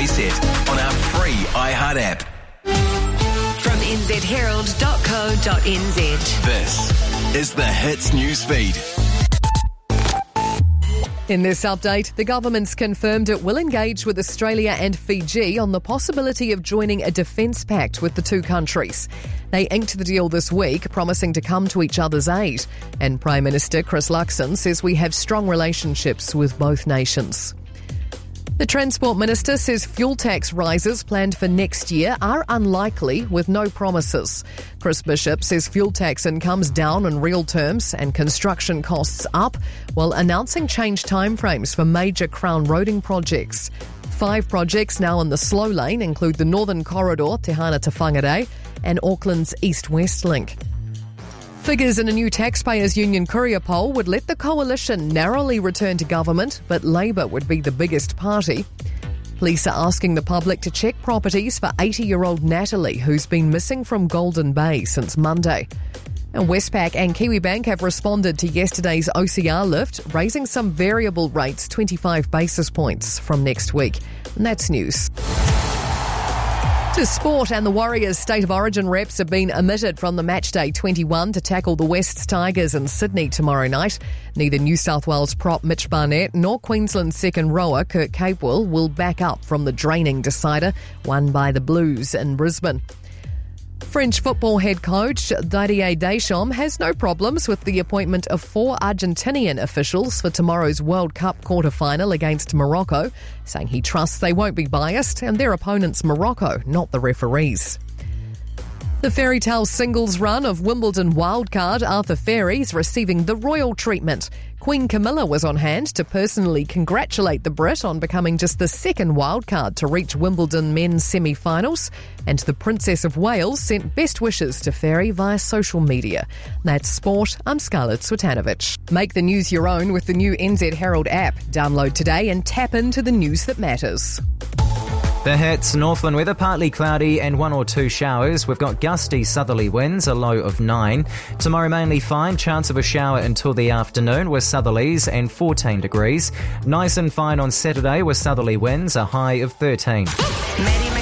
playset on our free iHeart app. From nzherald.co.nz. This is the Hits News Feed. In this update, the government's confirmed it will engage with Australia and Fiji on the possibility of joining a defence pact with the two countries. They inked the deal this week, promising to come to each other's aid. And Prime Minister Chris Luxon says we have strong relationships with both nations. The Transport Minister says fuel tax rises planned for next year are unlikely, with no promises. Chris Bishop says fuel tax income's down in real terms and construction costs up, while announcing changed timeframes for major Crown roading projects. 5 projects now in the slow lane include the Northern Corridor, Te Hana to Whangarei, and Auckland's East-West Link. Figures in a new Taxpayers Union Courier poll would let the coalition narrowly return to government, but Labour would be the biggest party. Police are asking the public to check properties for 80-year-old Natalie, who's been missing from Golden Bay since Monday. And Westpac and Kiwibank have responded to yesterday's OCR lift, raising some variable rates 25 basis points from next week. And that's news. To sport, and the Warriors' State of Origin reps have been omitted from the Matchday 21 to tackle the Wests Tigers in Sydney tomorrow night. Neither New South Wales prop Mitch Barnett nor Queensland's second rower Kurt Capewell will back up from the draining decider won by the Blues in Brisbane. French football head coach Didier Deschamps has no problems with the appointment of 4 Argentinian officials for tomorrow's World Cup quarter-final against Morocco, saying he trusts they won't be biased and their opponent's Morocco, not the referees. The fairy tale singles run of Wimbledon wildcard Arthur Fairies receiving the royal treatment. Queen Camilla was on hand to personally congratulate the Brit on becoming just the second wildcard to reach Wimbledon men's semi-finals, and the Princess of Wales sent best wishes to Fairy via social media. That's sport. I'm Scarlett Swetanovic. Make the news your own with the new NZ Herald app. Download today and tap into the news that matters. The hits: Northland weather, partly cloudy and 1 or 2 showers. We've got gusty southerly winds, a low of 9. Tomorrow mainly fine, chance of a shower until the afternoon with southerlies and 14 degrees. Nice and fine on Saturday with southerly winds, a high of 13.